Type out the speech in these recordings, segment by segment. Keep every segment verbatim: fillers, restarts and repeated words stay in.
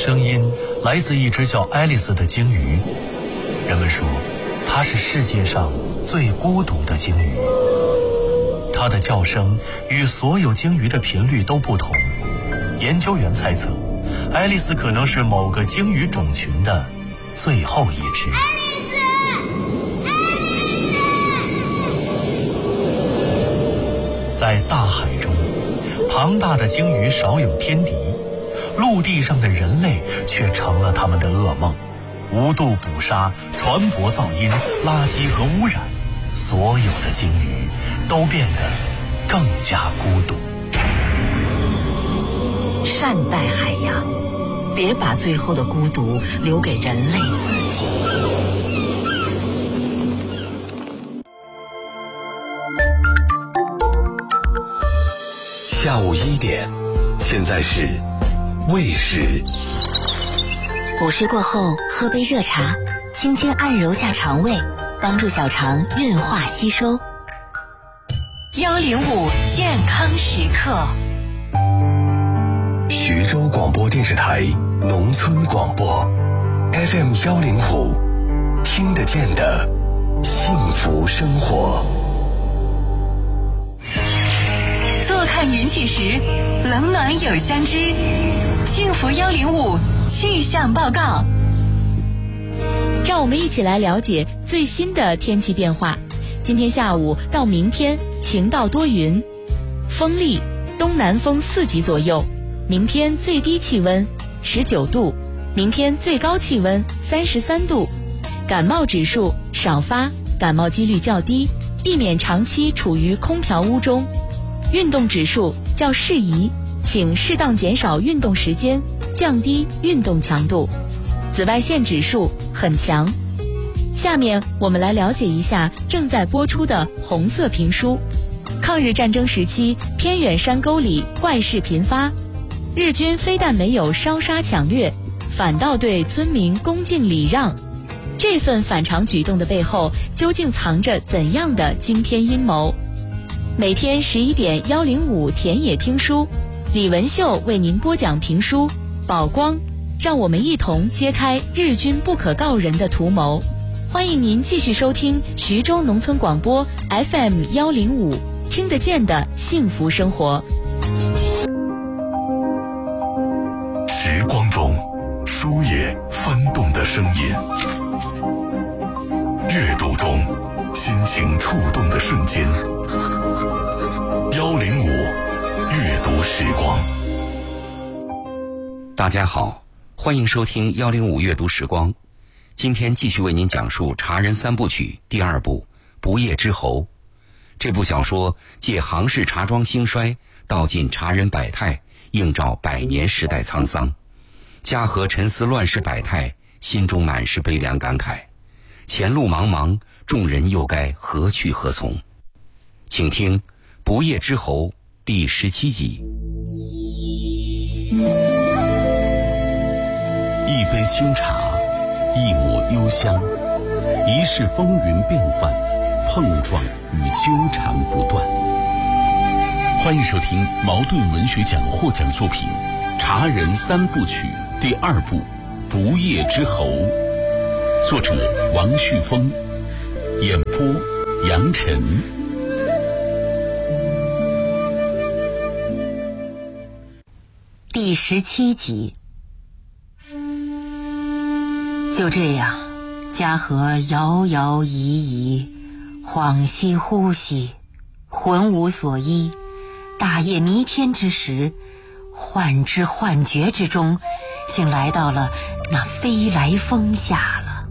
声音来自一只叫爱丽丝的鲸鱼。人们说，它是世界上最孤独的鲸鱼。它的叫声与所有鲸鱼的频率都不同。研究员猜测，爱丽丝可能是某个鲸鱼种群的最后一只。在大海中，庞大的鲸鱼少有天敌，陆地上的人类却成了他们的噩梦。无度捕杀、船舶噪音、垃圾和污染，所有的鲸鱼都变得更加孤独。 善待海洋，别把最后的孤独留给人类自己。 下午一点，现在是喂食。 午睡过后喝杯热茶，轻轻按揉下肠胃，帮助小肠运化吸收。 幺零五健康时刻， 徐州广播电视台农村广播 F M 幺零五，听得见的幸福生活。 坐看云起时，冷暖有相知。幸福幺零五气象报告， 让我们一起来了解最新的天气变化。今天下午到明天晴到多云，风力东南风四级左右。明天最低气温十九度，明天最高气温三十三度。感冒指数少发，感冒几率较低，避免长期处于空调屋中。运动指数较适宜，请适当减少运动时间，降低运动强度。紫外线指数很强。下面我们来了解一下正在播出的红色评书。抗日战争时期，偏远山沟里怪事频发，日军非但没有烧杀抢掠，反倒对村民恭敬礼让。这份反常举动的背后，究竟藏着怎样的惊天阴谋？每天十一点幺零五田野听书，李文秀为您播讲评书《宝光》，让我们一同揭开日军不可告人的图谋。欢迎您继续收听徐州农村广播 F M 幺零五，听得见的幸福生活。 时光中书页翻动的声音，阅读中心情触动的瞬间。幺零五阅读时光。 大家好，欢迎收听幺零五阅读时光。今天继续为您讲述《茶人三部曲》第二部《不夜之侯》。这部小说借杭氏茶庄兴衰，道尽茶人百态，映照百年时代沧桑。嘉禾沉思乱世百态，心中满是悲凉感慨。前路茫茫，众人又该何去何从？请听《不夜之侯》第十七集。 一杯清茶，一抹幽香，一世风云变幻，碰撞与纠缠不断。欢迎收听茅盾文学奖获奖作品《茶人三部曲》第二部《不夜之侯》，作者王旭峰，演播杨晨。 第十七集。就这样，嘉禾摇摇移移，恍兮惚兮，魂无所依，大夜弥天之时，幻知幻觉之中，竟来到了那飞来峰下了。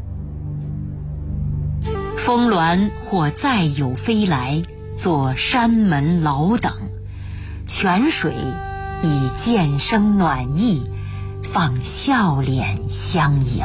峰峦或再有飞来，作山门老等，泉水以渐生暖意，放笑脸相迎。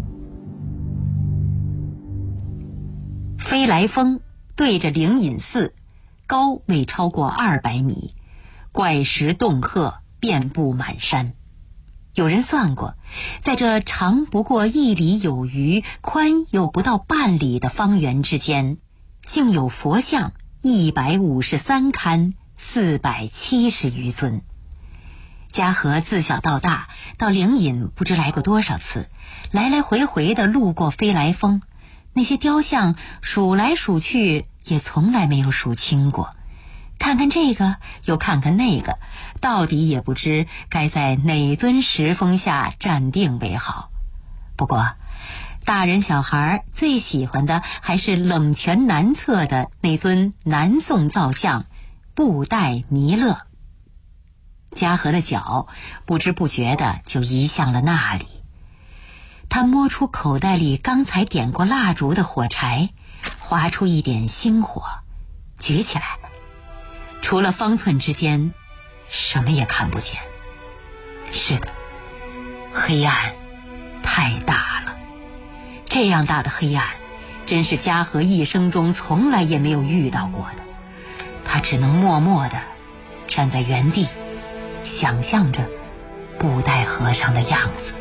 飞来峰对着灵隐寺，高未超过二百米，怪石洞壑遍布满山。有人算过，在这长不过一里有余，宽又不到半里的方圆之间，竟有佛像一百五十三龛，四百七十余尊。 嘉禾自小到大到灵隐不知来过多少次，来来回回的路过飞来峰，那些雕像数来数去也从来没有数清过，看看这个又看看那个，到底也不知该在哪尊石峰下站定为好。不过大人小孩最喜欢的还是冷泉南侧的那尊南宋造像布袋弥勒。嘉禾的脚不知不觉的就移向了那里，他摸出口袋里刚才点过蜡烛的火柴，划出一点星火，举起来，除了方寸之间什么也看不见。是的，黑暗太大了，这样大的黑暗真是嘉禾一生中从来也没有遇到过的。他只能默默地站在原地，想象着布袋和尚的样子。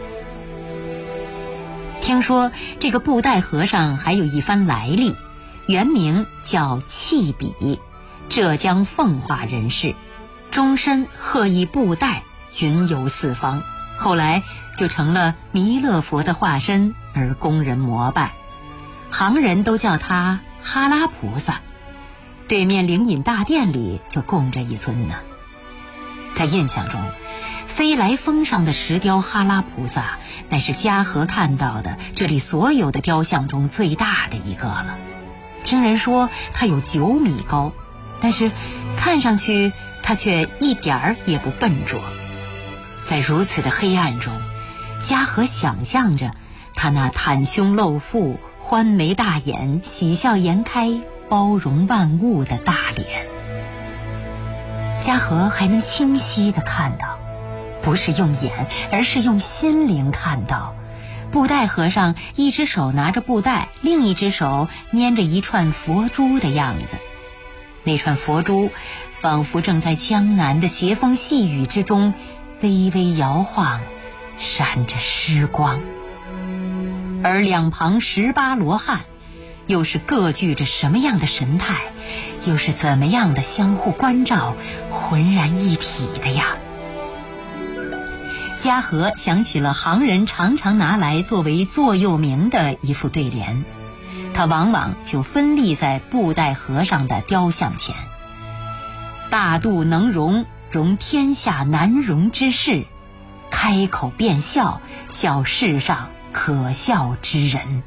听说这个布袋和尚还有一番来历，原名叫弃笔，浙江奉化人士，终身鹤以布袋云游四方，后来就成了弥勒佛的化身而供人膜拜，行人都叫他哈拉菩萨。对面灵隐大殿里就供着一尊呢。在印象中，飞来峰上的石雕哈拉菩萨乃是嘉禾看到的这里所有的雕像中最大的一个了。听人说它有九米高，但是看上去它却一点儿也不笨拙。在如此的黑暗中，嘉禾想象着他那袒胸露腹、欢眉大眼、喜笑颜开、包容万物的大脸。嘉禾还能清晰地看到，不是用眼，而是用心灵看到，布袋和尚一只手拿着布袋，另一只手拈着一串佛珠的样子。那串佛珠仿佛正在江南的斜风细雨之中微微摇晃，闪着湿光。而两旁十八罗汉又是各具着什么样的神态，又是怎么样的相互关照，浑然一体的呀。嘉禾想起了行人常常拿来作为座右铭的一副对联，他往往就分立在布袋和尚的雕像前：大度能容，容天下难容之事；开口便笑，笑世上可笑之人。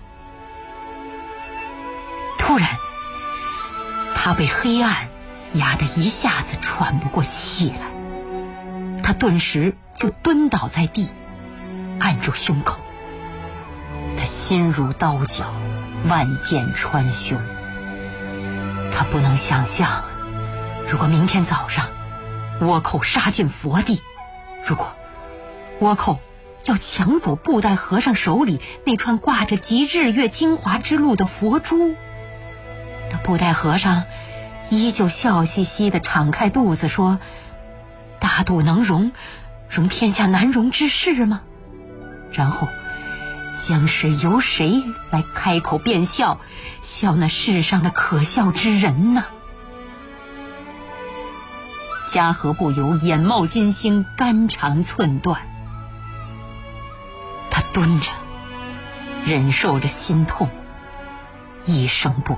突然，他被黑暗压得一下子喘不过气来，他顿时就蹲倒在地，按住胸口。他心如刀绞，万箭穿胸。他不能想象，如果明天早上倭寇杀进佛地，如果倭寇要抢走布袋和尚手里那串挂着集日月精华之路的佛珠，那布袋和尚依旧笑嘻嘻地敞开肚子说：大度能容，容天下难容之事吗？然后将是由谁来开口便笑，笑那世上的可笑之人呢？嘉禾不由眼冒金星，肝肠寸断。他蹲着，忍受着心痛，一声不